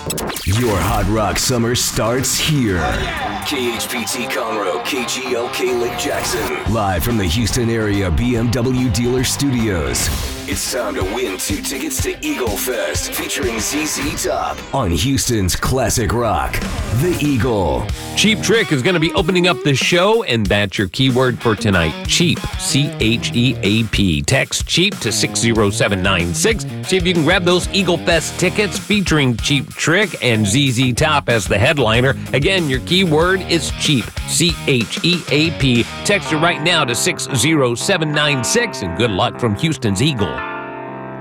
Your Hot Rock summer starts here. KHPT Conroe, KGLK Lake Jackson. Live from the Houston area BMW dealer studios. It's time to win 2 tickets to Eagle Fest featuring ZZ Top on Houston's classic rock, The Eagle. Cheap Trick is going to be opening up the show, and that's your keyword for tonight. Cheap, C-H-E-A-P. Text CHEAP to 60796. See if you can grab those Eagle Fest tickets featuring Cheap Trick and ZZ Top as the headliner. Again, your keyword is cheap, C-H-E-A-P. Text it right now to 60796, and good luck from Houston's Eagle.